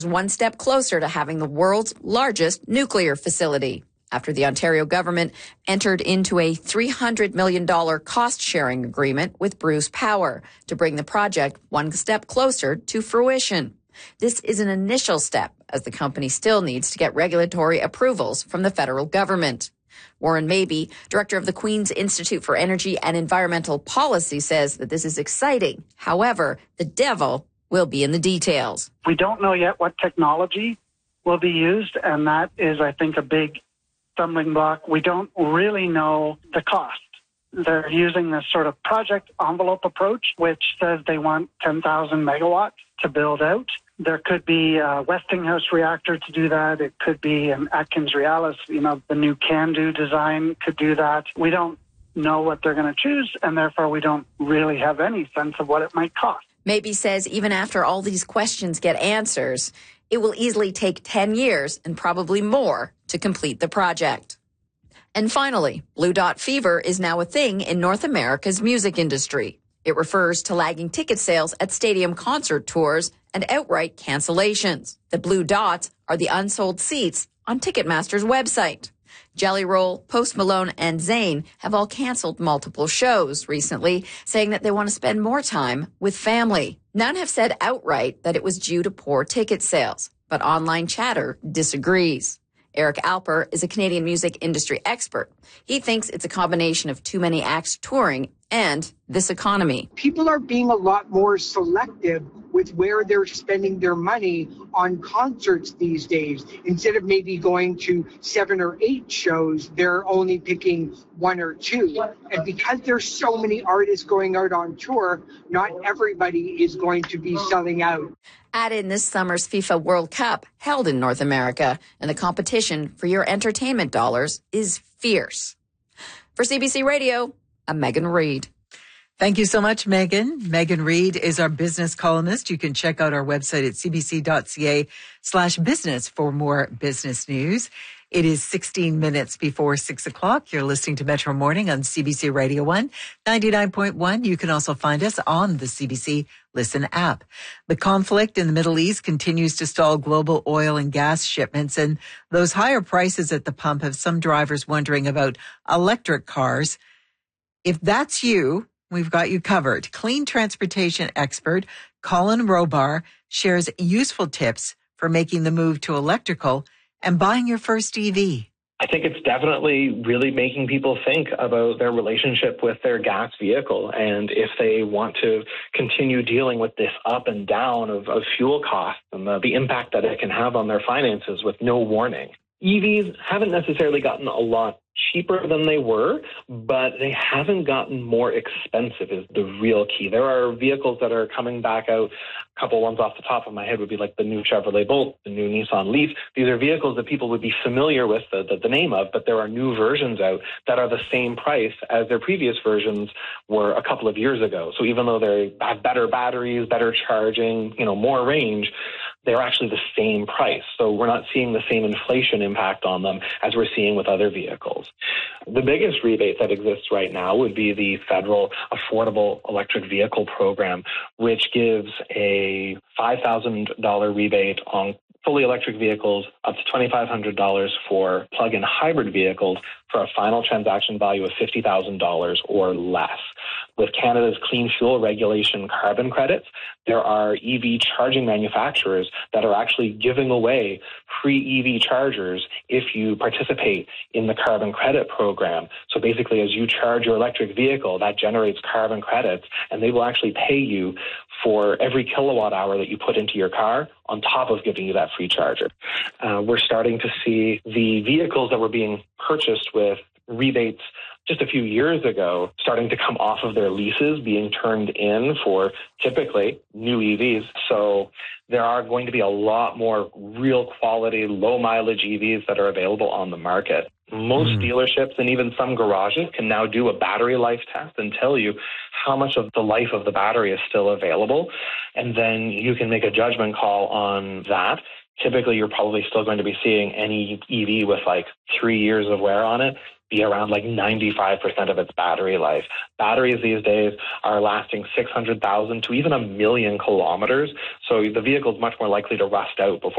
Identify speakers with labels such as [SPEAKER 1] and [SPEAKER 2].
[SPEAKER 1] one step closer to having the world's largest nuclear facility after the Ontario government entered into a $300 million cost-sharing agreement with Bruce Power to bring the project one step closer to fruition. This is an initial step, as the company still needs to get regulatory approvals from the federal government. Warren Mabey, director of the Queen's Institute for Energy and Environmental Policy, says that this is exciting. However, the devil will be in the details.
[SPEAKER 2] We don't know yet what technology will be used, and that is, I think, a big stumbling block. We don't really know the cost. They're using this sort of project envelope approach, which says they want 10,000 megawatts to build out. There could be a Westinghouse reactor to do that. It could be an AtkinsRéalis, the new CANDU design could do that. We don't know what they're going to choose, and therefore we don't really have any sense of what it might cost.
[SPEAKER 1] Mabey says even after all these questions get answers, it will easily take 10 years and probably more to complete the project. And finally, Blue Dot fever is now a thing in North America's music industry. It refers to lagging ticket sales at stadium concert tours and outright cancellations. The blue dots are the unsold seats on Ticketmaster's website. Jelly Roll, Post Malone, and Zayn have all canceled multiple shows recently, saying that they want to spend more time with family. None have said outright that it was due to poor ticket sales, but online chatter disagrees. Eric Alper is a Canadian music industry expert. He thinks it's a combination of too many acts touring and this economy.
[SPEAKER 3] People are being a lot more selective with where they're spending their money on concerts these days. Instead of maybe going to 7 or 8 shows, they're only picking 1 or 2. And because there's so many artists going out on tour, not everybody is going to be selling out.
[SPEAKER 1] Add in this summer's FIFA World Cup held in North America, and the competition for your entertainment dollars is fierce. For CBC Radio, I'm Megan Reid.
[SPEAKER 4] Thank you so much, Megan. Megan Reid is our business columnist. You can check out our website at cbc.ca/business for more business news. It is 16 minutes before 6 o'clock. You're listening to Metro Morning on CBC Radio 1, 99.1. You can also find us on the CBC Listen app. The conflict in the Middle East continues to stall global oil and gas shipments, and those higher prices at the pump have some drivers wondering about electric cars. If that's you, we've got you covered. Clean transportation expert Colin Robar shares useful tips for making the move to electrical and buying your first EV.
[SPEAKER 5] I think it's definitely really making people think about their relationship with their gas vehicle and if they want to continue dealing with this up and down of fuel costs and the impact that it can have on their finances with no warning. EVs haven't necessarily gotten a lot cheaper than they were, but they haven't gotten more expensive is the real key. There are vehicles that are coming back out. A couple ones off the top of my head would be like the new Chevrolet Bolt, the new Nissan Leaf. These are vehicles that people would be familiar with the name of, but there are new versions out that are the same price as their previous versions were a couple of years ago. So even though they have better batteries, better charging, more range, they're actually the same price. So we're not seeing the same inflation impact on them as we're seeing with other vehicles. The biggest rebate that exists right now would be the federal Affordable Electric Vehicle Program, which gives a $5,000 rebate on fully electric vehicles, up to $2,500 for plug-in hybrid vehicles for a final transaction value of $50,000 or less. With Canada's Clean Fuel Regulation carbon credits, there are EV charging manufacturers that are actually giving away free EV chargers if you participate in the carbon credit program. So basically, as you charge your electric vehicle, that generates carbon credits, and they will actually pay you for every kilowatt hour that you put into your car on top of giving you that free charger. We're starting to see the vehicles that were being purchased with rebates just a few years ago starting to come off of their leases, being turned in for typically new EVs. So there are going to be a lot more real quality, low mileage EVs that are available on the market. Most dealerships and even some garages can now do a battery life test and tell you how much of the life of the battery is still available. And then you can make a judgment call on that. Typically, you're probably still going to be seeing any EV with like 3 years of wear on it be around like 95% of its battery life. Batteries these days are lasting 600,000 to even 1 million kilometers. So the vehicle is much more likely to rust out before